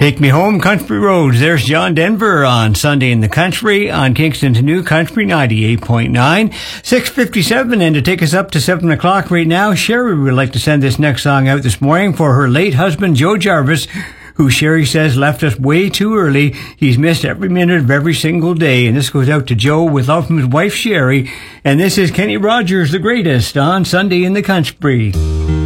Take Me Home, Country Roads. There's John Denver on Sunday in the Country on Kingston's New Country 98.9. 6:57, and to take us up to 7 o'clock right now, Sherry would like to send this next song out this morning for her late husband, Joe Jarvis, who Sherry says left us way too early. He's missed every minute of every single day. And this goes out to Joe with love from his wife, Sherry. And this is Kenny Rogers, the Greatest, on Sunday in the Country.